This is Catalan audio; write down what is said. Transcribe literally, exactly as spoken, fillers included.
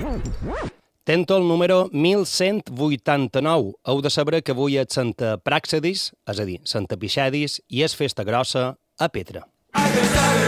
Tento el número mil cent vuitanta-nou. Heu de saber que avui és Santa Pràxedis, és a dir, Santa Pixàdis, i és festa grossa a Petra.